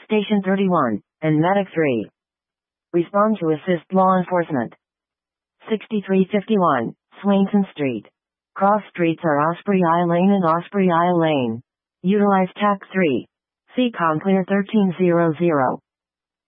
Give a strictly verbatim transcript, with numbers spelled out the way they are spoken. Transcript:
Station thirty-one, and Medic three. Respond to assist law enforcement. sixty-three fifty-one, Swainson Street. Cross streets are Osprey Isle Lane and Osprey Isle Lane. Utilize T A C three. C COM clear thirteen hundred.